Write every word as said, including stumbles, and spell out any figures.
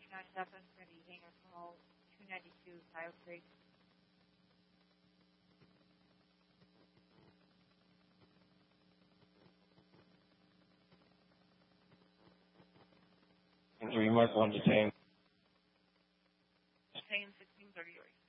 two nine seven, ready hangar call two ninety-two, Coyote Creek. three, Mark one, detain. Detain sixteen thirty-three.